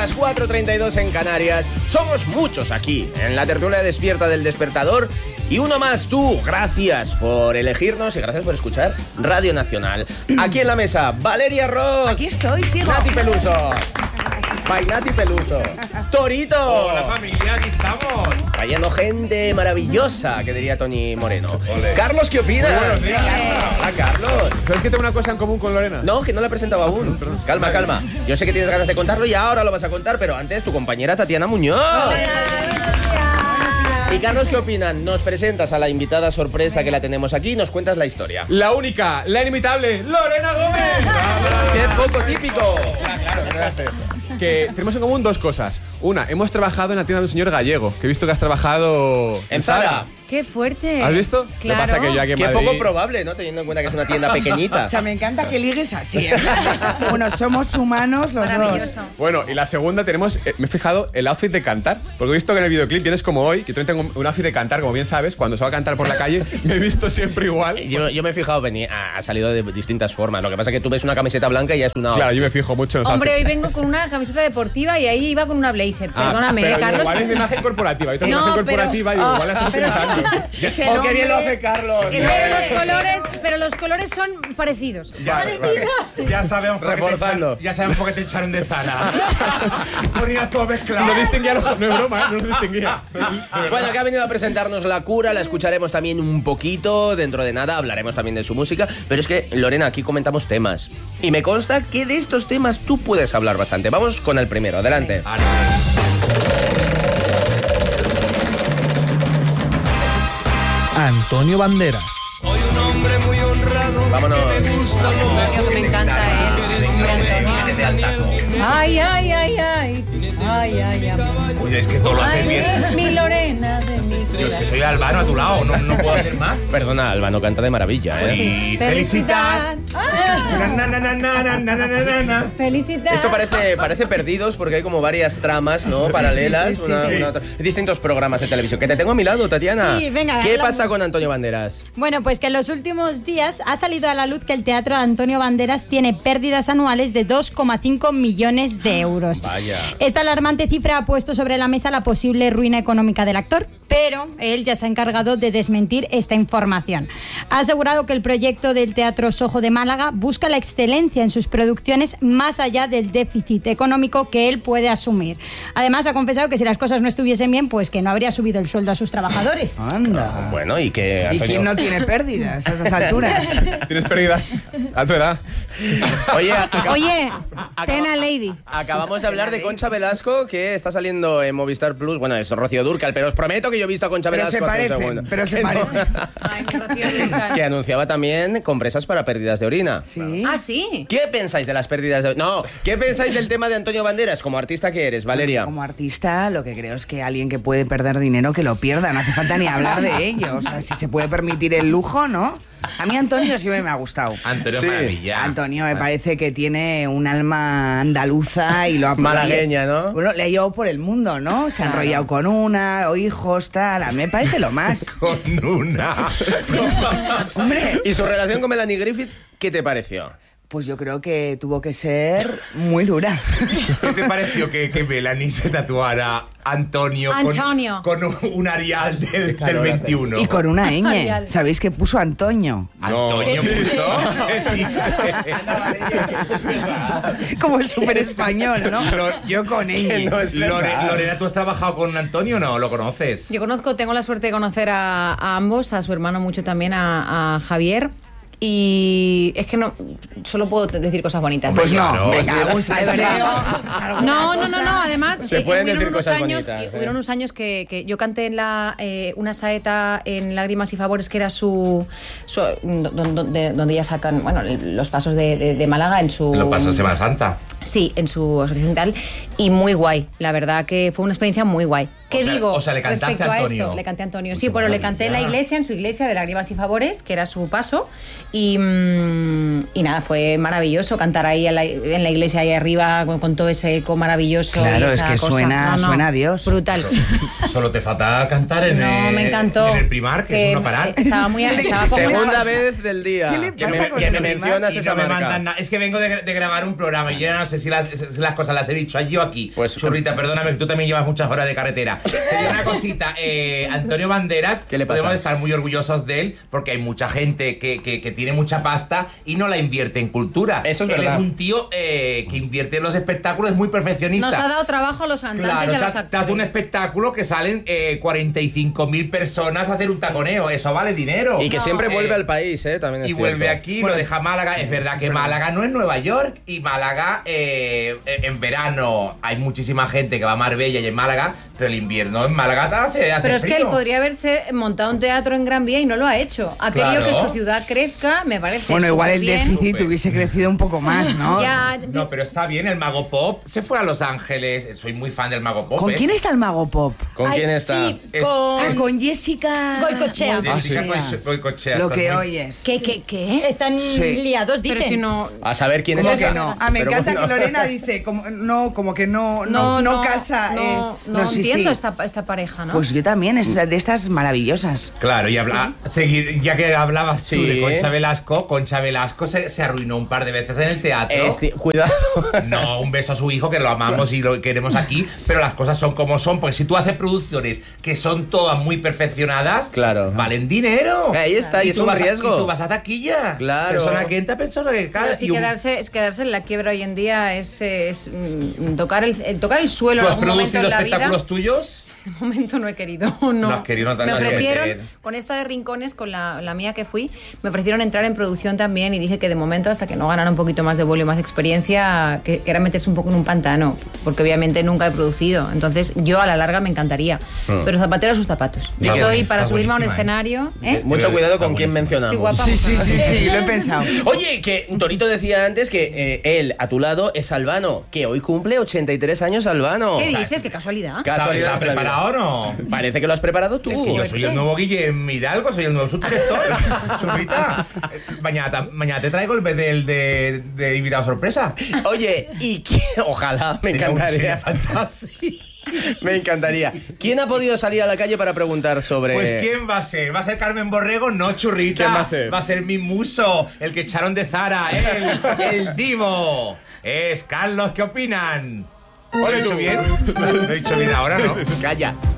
las 4:32 en Canarias. Somos muchos aquí, en la tertulia despierta del Despertador. Y uno más tú, gracias por elegirnos y gracias por escuchar Radio Nacional. Aquí en la mesa, Valeria Ross. Aquí estoy, sigo. Nati Peluso. Nati Peluso. Torito. Hola familia, aquí estamos. Trayendo gente maravillosa, que diría Tony Moreno. Ole. Carlos, ¿qué opinas? Muy buenos días. Hola, Carlos. ¿Sabes que tengo una cosa en común con Lorena? No, que no la he presentado aún. Calma, calma. Yo sé que tienes ganas de contarlo y ahora lo vas a contar, pero antes tu compañera Tatiana Muñoz. Y Carlos, ¿qué opinan? Nos presentas a la invitada sorpresa que la tenemos aquí y nos cuentas la historia. La única, la inimitable, Lorena Gómez. ¡Qué poco típico! Claro, gracias. Que tenemos en común dos cosas. Una, hemos trabajado en la tienda de un señor gallego, que he visto que has trabajado En Zara. ¡Qué fuerte! ¿Has visto? Claro. Lo que pasa que yo aquí en Qué Madrid... poco probable, ¿no? Teniendo en cuenta que es una tienda pequeñita. O sea, me encanta que ligues así. Bueno, somos humanos los dos. Maravilloso. Bueno, y la segunda tenemos, me he fijado, el outfit de cantar. Porque he visto que en el videoclip vienes como hoy, que yo también tengo un outfit de cantar, como bien sabes, cuando se va a cantar por la calle, me he visto siempre igual. Yo me he fijado, ha salido de distintas formas. Lo que pasa es que tú ves una camiseta blanca y ya es una... Claro, yo me fijo mucho en los Hombre, hoy outfits. vengo con una camiseta deportiva y ahí iba con una blazer. Perdóname, pero Carlos. igual es de imagen corporativa. Yo tengo No, imagen pero- corporativa y digo, igual la estoy pero- utilizando. ¡Oh, qué bien lo hace Carlos! Pero los colores son parecidos. Ya sabemos por qué Reforzando. ya sabemos por qué te echaron de Zara. Ponías todo mezclado. No distinguía, no es broma, no lo distinguía. De verdad. Bueno, que ha venido a presentarnos La Cura, la escucharemos también un poquito, dentro de nada hablaremos también de su música, pero es que, Lorena, aquí comentamos temas. Y me consta que de estos temas tú puedes hablar bastante. Vamos con el primero, adelante. Antonio Banderas. Vámonos. Antonio, que me encanta él. Ay, ay, ay, ay. Ay, ay, ay. Oye, es que todo lo haces bien. Ay, mi Lorena de mi Yo es vida. que soy Albano a tu lado, no puedo hacer más. Perdona, Albano canta de maravilla, ¿eh? Y felicitar. Felicidad. Esto parece Perdidos porque hay como varias tramas, ¿no? Paralelas, sí, una otra. Distintos programas de televisión. Que te tengo a mi lado, Tatiana. Sí, venga, ¿Qué hablamos. pasa con Antonio Banderas? Bueno, pues que en los últimos días ha salido a la luz que el Teatro de Antonio Banderas tiene pérdidas anuales de 2,5 millones de euros. Vaya. Esta alarmante cifra ha puesto sobre la mesa la posible ruina económica del actor, pero él ya se ha encargado de desmentir esta información. Ha asegurado que el proyecto del Teatro Sojo de Málaga busca la excelencia en sus producciones más allá del déficit económico que él puede asumir. Además, ha confesado que si las cosas no estuviesen bien, pues que no habría subido el sueldo a sus trabajadores. Anda. Bueno, y que ¿Y Antonio... quién no tiene pérdidas a esas alturas? ¿Tienes pérdidas a tu edad? Oye, Oye, Tena Lady. acabamos de hablar de Concha Velasco, que está saliendo en Movistar Plus. Bueno, es Rocío Dúrcal, pero os prometo que yo he visto a Concha Pero Velasco se hace un parecen, segundo. pero se Que no. parecen. Ay, mi Rocío Dúrcal. Que anunciaba también compresas para pérdidas de orina. Sí. Ah, sí. ¿Qué pensáis de las pérdidas de orina? No, ¿qué pensáis del tema de Antonio Banderas como artista que eres, Valeria? Como artista, lo que creo es que alguien que puede perder dinero, que lo pierda. No hace falta ni hablar de ello. O sea, si se puede permitir el lujo, ¿no? A mí Antonio siempre me ha gustado. Antonio Sí. Maravilla. Antonio me parece que tiene un alma andaluza y lo ha Malagueña, ¿no? Bueno, le ha llevado por el mundo, ¿no? Se ha enrollado con una, o hijos, tal. A mí me parece lo más. Con una. Hombre, ¿Y su relación con Melanie Griffith, qué te pareció? pues yo creo que tuvo que ser muy dura. ¿Qué te pareció que Melanie se tatuara Antonio, Antonio. con un Arial del 21? Y con una ñ. Arial. ¿Sabéis que puso Antonio? Antonio puso. Como súper español, ¿no? Yo con Que ñ. no es verdad. Lorena, ¿tú has trabajado con Antonio o no? ¿Lo conoces? Yo tengo la suerte de conocer a ambos, a su hermano mucho también, a Javier. Y es que no, solo puedo decir cosas bonitas. Pues no, Claro. venga, algún salseo. No, además Se pueden hubieron decir unos cosas años, bonitas, ¿eh? hubieron unos años que yo canté en una saeta en Lágrimas y Favores, que era donde ya sacan, bueno, los pasos de Málaga en su... Lo pasó Semana Santa. Sí, en su asociación y tal, y muy guay, la verdad que fue una experiencia muy guay. ¿Qué digo? O sea, le cantaste respecto a a Antonio. esto? Le canté a Antonio, Uy, sí, qué pero le maravilla. canté en la iglesia, en su iglesia de Lágrimas y Favores, que era su paso. Y nada, fue maravilloso cantar ahí en la iglesia, ahí arriba, con todo ese eco maravilloso. Claro, y es esa que cosa. suena a Dios. Brutal. Solo te falta cantar en, No, me encantó. en el Primar, que es uno parar. Estaba como Segunda vez del día ¿Qué le que pasa me, con que el me Primar? mencionas Y esa no me marca. mandan nada. Es que vengo de grabar un programa y yo no sé si las cosas las he dicho allí o aquí. Pues- Churrita, perdóname que tú también llevas muchas horas de carretera. Te digo una cosita, Antonio Banderas, ¿Qué le pasa? podemos estar muy orgullosos de él porque hay mucha gente que tiene mucha pasta y no la invierte en cultura. Eso es Él verdad. es un tío que invierte en los espectáculos, es muy perfeccionista. Nos ha dado trabajo a los cantantes Claro, y a los te actores. hace un espectáculo que salen 45.000 personas a hacer un taconeo. Eso vale dinero. Y que siempre vuelve al país, también es Y vuelve cierto. aquí, lo deja Málaga. Es verdad que Málaga no es Nueva York. Y Málaga, en verano hay muchísima gente que va a Marbella y en Málaga, pero el invierno en Málaga hace Pero es que él frío. podría haberse montado un teatro en Gran Vía y no lo ha hecho. Ha Claro. querido que su ciudad crezca, me parece. Bueno, igual el superbién. déficit Súper. hubiese crecido un poco más, ¿no? Ya, No, pero está bien, el Mago Pop se fue a Los Ángeles. Soy muy fan del Mago Pop. ¿Con quién está el Mago Pop? ¿Con Ay, quién está? Sí, Es- Con Jessica Goicoechea. Jessica Goicoechea. Goicoechea, Lo estás que muy- oyes. ¿Qué? Están Sí. liados, pero dicen. si no. A saber quién es ¿Cómo esa. que no? Ah, me Pero encanta bueno. que Lorena dice, como que no casa. No sí, entiendo sí. esta pareja, ¿no? Pues yo también, es de estas maravillosas. Claro, y ya que hablabas tú Sí. de Concha Velasco se arruinó un par de veces en el teatro. Cuidado. No, un beso a su hijo, que lo amamos y lo queremos aquí, pero las cosas son como son, porque si tú haces producciones que son todas muy perfeccionadas, Claro. valen dinero. Ahí está, y es tú un vas riesgo. y tú vas a taquilla. Claro. Persona quinta, persona que Pero cae. sí y un- quedarse en la quiebra hoy en día es tocar el suelo ¿Tú en has algún momento producido en la vida. espectáculos tuyos? De momento no he querido, no. No has querido, no te me has ofrecieron, querido. con esta de Rincones, con la mía que fui, me ofrecieron entrar en producción también y dije que de momento, hasta que no ganara un poquito más de vuelo y más experiencia, que era meterse un poco en un pantano, porque obviamente nunca he producido. Entonces yo a la larga me encantaría. Pero zapatero a sus zapatos. Yo Está soy buena, para está subirme a un buenísima, escenario. Mucho cuidado Está con quién buenísima. mencionamos. Estoy guapa. Sí, lo he pensado. Oye, que Torito decía antes que él, a tu lado, es Albano, que hoy cumple 83 años Albano. ¿Qué dices? Qué casualidad. Casualidad ¿Estás de la vida. preparado o no? Parece que lo has preparado tú. Es que yo soy el nuevo Guillem Hidalgo, soy el nuevo subdirector. Churrita. Mañana te traigo el bedel de invitado sorpresa. Oye, ojalá, me Sería encantaría. fantástico. Me encantaría. ¿Quién ha podido salir a la calle para preguntar sobre...? Pues ¿quién va a ser? ¿Va a ser Carmen Borrego? No, Churrita. ¿Quién va a ser? Va a ser mi muso, el que echaron de Zara, el divo. Es Carlos, ¿qué opinan? ¿Lo he dicho bien? Lo he dicho bien ahora, ¿no? Calla.